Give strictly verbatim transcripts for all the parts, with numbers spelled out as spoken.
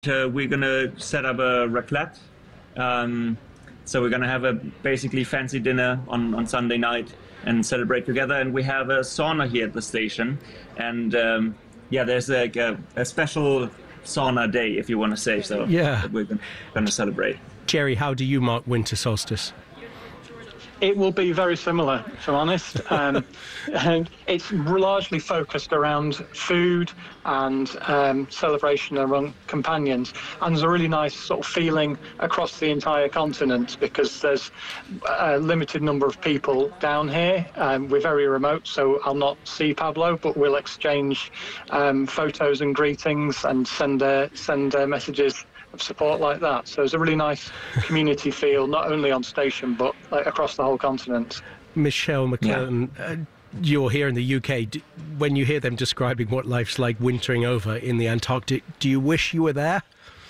Uh, we're gonna set up a raclette. Um, so we're gonna have a basically fancy dinner on, on Sunday night and celebrate together. And we have a sauna here at the station. And um, yeah, there's a, a, a special sauna day, if you want to say so. Yeah, that we're gonna celebrate. Jerry, how do you mark winter solstice? It will be very similar, if I'm honest. Um, and it's largely focused around food and um, celebration among companions. And there's a really nice sort of feeling across the entire continent because there's a limited number of people down here. Um, we're very remote, so I'll not see Pablo, but we'll exchange um, photos and greetings and send uh, send uh, messages of support like that. So it's a really nice community feel, not only on station, but like, across the whole continent. Michelle McClellan, yeah. uh, you're here in the U K. Do, when you hear them describing what life's like wintering over in the Antarctic, do you wish you were there?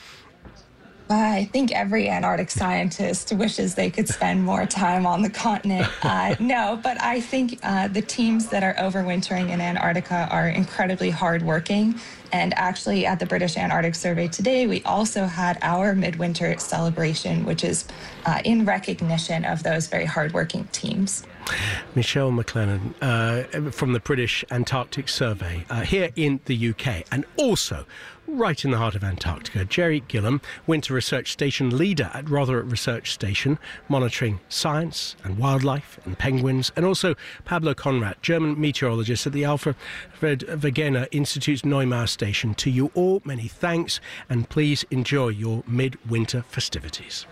I think every Antarctic scientist wishes they could spend more time on the continent. Uh, no, but I think uh, the teams that are overwintering in Antarctica are incredibly hardworking. And actually, at the British Antarctic Survey today, we also had our midwinter celebration, which is uh, in recognition of those very hardworking teams. Michelle McClellan uh, from the British Antarctic Survey uh, here in the U K, and also right in the heart of Antarctica, Jerry Gillam, Winter Research Station leader at Rotherham Research Station, monitoring science and wildlife and penguins, and also Pablo Conrad, German meteorologist at the Alfred Wegener Institute's Neumar Station. To you all, many thanks, and please enjoy your midwinter festivities.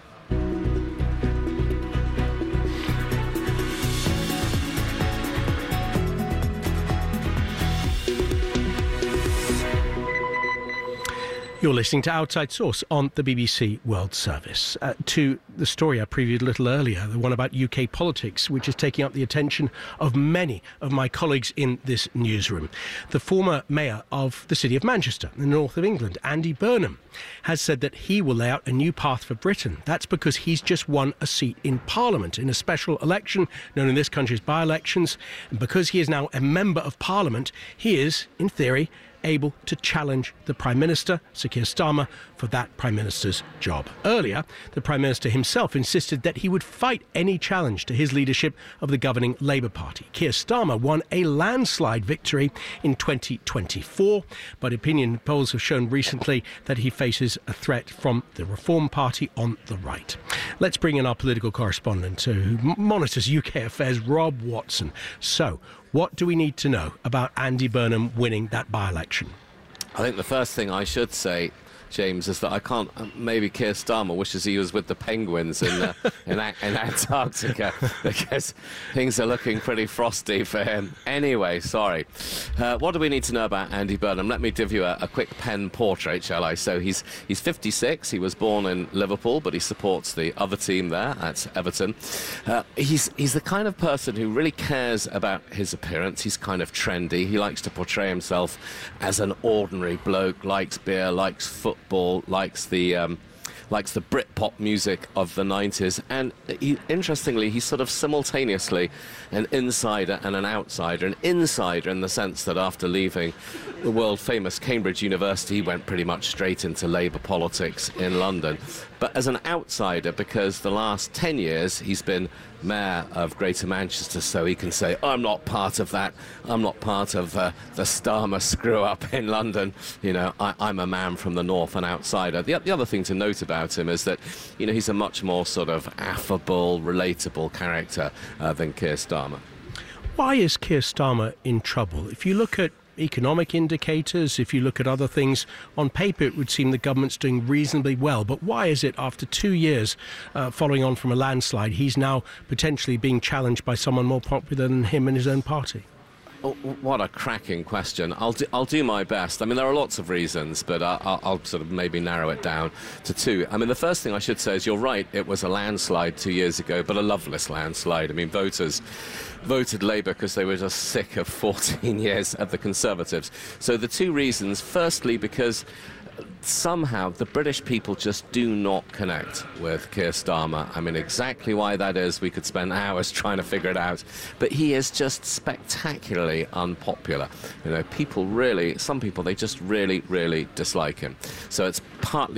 You're listening to Outside Source on the B B C World Service. Uh, to the story I previewed a little earlier, the one about U K politics, which is taking up the attention of many of my colleagues in this newsroom. The former mayor of the city of Manchester, in the north of England, Andy Burnham, has said that he will lay out a new path for Britain. That's because he's just won a seat in Parliament in a special election known in this country as by-elections. And because he is now a member of Parliament, he is, in theory, able to challenge the Prime Minister, Sir Keir Starmer, for that Prime Minister's job. Earlier, the Prime Minister himself insisted that he would fight any challenge to his leadership of the governing Labour Party. Keir Starmer won a landslide victory in twenty twenty-four, but opinion polls have shown recently that he faces a threat from the Reform Party on the right. Let's bring in our political correspondent who monitors U K affairs, Rob Watson. So, what do we need to know about Andy Burnham winning that by-election? I think the first thing I should say, James, is that I can't. Uh, maybe Keir Starmer wishes he was with the penguins in uh, in, in Antarctica because things are looking pretty frosty for him. Anyway, sorry. Uh, what do we need to know about Andy Burnham? Let me give you a, a quick pen portrait, shall I? So he's he's fifty-six. He was born in Liverpool, but he supports the other team there. That's Everton. Uh, he's he's the kind of person who really cares about his appearance. He's kind of trendy. He likes to portray himself as an ordinary bloke. Likes beer. Likes football. Ball, likes the um, likes the Britpop music of the nineties, and he, interestingly, he's sort of simultaneously an insider and an outsider. An insider in the sense that after leaving the world-famous Cambridge University, he went pretty much straight into Labour politics in London. But as an outsider, because the last ten years he's been mayor of Greater Manchester, so he can say, I'm not part of that, I'm not part of uh, the Starmer screw-up in London, you know, I, I'm a man from the north, an outsider. The, the other thing to note about him is that, you know, he's a much more sort of affable, relatable character uh, than Keir Starmer. Why is Keir Starmer in trouble? If you look at economic indicators, if you look at other things, on paper it would seem the government's doing reasonably well. But why is it after two years uh, following on from a landslide, he's now potentially being challenged by someone more popular than him in his own party? Oh, what a cracking question. I'll do, I'll do my best. I mean, there are lots of reasons, but I'll, I'll sort of maybe narrow it down to two. I mean, the first thing I should say is you're right, it was a landslide two years ago, but a loveless landslide. I mean, voters voted Labour because they were just sick of fourteen years of the Conservatives. So the two reasons, firstly, because somehow the British people just do not connect with Keir Starmer. I mean, exactly why that is, we could spend hours trying to figure it out. But he is just spectacularly unpopular. You know, people really, some people, they just really, really dislike him. So it's partly